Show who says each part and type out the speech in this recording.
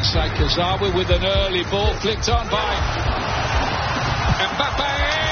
Speaker 1: Inside Kazawa with an early ball flicked on by Mbappe.